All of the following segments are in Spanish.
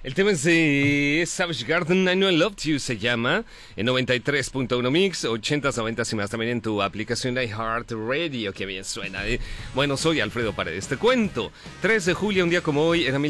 El tema es de Savage Garden, I Know I Loved You, se llama, en 93.1 Mix, 80s, 90s y más, también en tu aplicación de iHeartRadio, que bien suena, ¿eh? Bueno, soy Alfredo Paredes, te cuento. 3 de julio, un día como hoy, era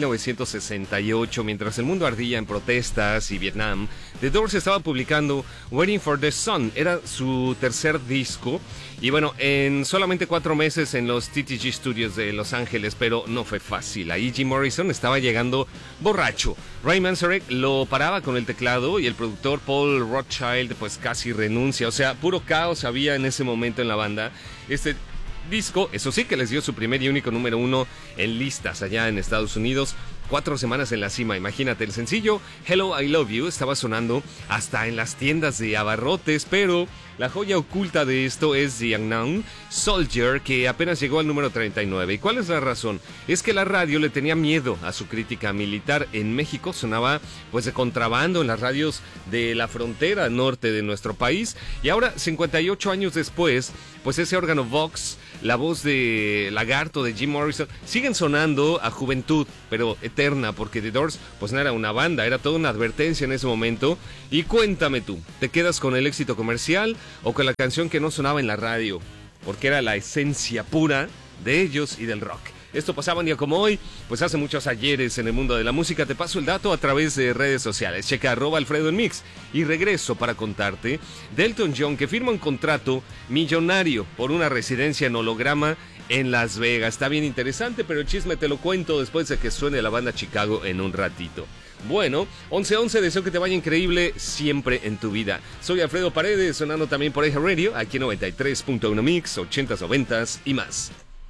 1968, mientras el mundo ardía en protestas y Vietnam, The Doors estaba publicando Waiting for the Sun, era su tercer disco, y bueno, en solamente 4 meses en los TTG Studios de Los Ángeles, pero no fue fácil. Ahí Jim Morrison estaba llegando borracho. Ray Manzarek lo paraba con el teclado y el productor Paul Rothchild pues casi renuncia. O sea, puro caos había en ese momento en la banda. Este disco, eso sí, que les dio su primer y único número 1 en listas allá en Estados Unidos. 4 semanas en la cima, imagínate. El sencillo Hello I Love You estaba sonando hasta en las tiendas de abarrotes, pero la joya oculta de esto es The Unknown Soldier, que apenas llegó al número 39. ¿Y cuál es la razón? Es que la radio le tenía miedo a su crítica militar. En México sonaba pues de contrabando en las radios de la frontera norte de nuestro país, y ahora 58 años después, pues ese órgano Vox, la voz de Lagarto de Jim Morrison, siguen sonando a juventud, pero eterna, porque The Doors pues no era una banda, era toda una advertencia en ese momento. Y cuéntame tú, ¿te quedas con el éxito comercial o con la canción que no sonaba en la radio? Porque era la esencia pura de ellos y del rock. Esto pasaba un día como hoy, pues hace muchos ayeres en el mundo de la música. Te paso el dato a través de redes sociales. Checa @Alfredo en Mix. Y regreso para contarte de Elton John, que firma un contrato millonario por una residencia en holograma en Las Vegas. Está bien interesante, pero el chisme te lo cuento después de que suene la banda Chicago en un ratito. Bueno, 11:11, deseo que te vaya increíble siempre en tu vida. Soy Alfredo Paredes, sonando también por iHeartRadio, aquí en 93.1 Mix, 80s, 90s y más.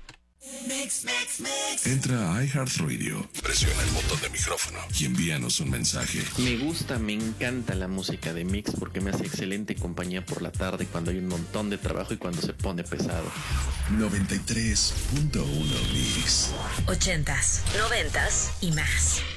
Mix. Entra a iHeartRadio, presiona el botón de micrófono y envíanos un mensaje. Me encanta la música de Mix porque me hace excelente compañía por la tarde cuando hay un montón de trabajo y cuando se pone pesado. 93.1 Mix. 80s, 90s y más.